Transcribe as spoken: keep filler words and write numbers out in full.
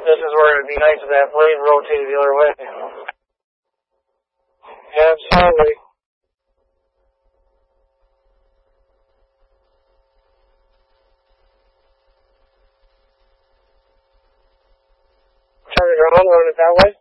this is where it'd be nice if that blade rotated the other way. Absolutely. Turn it around, run it that way.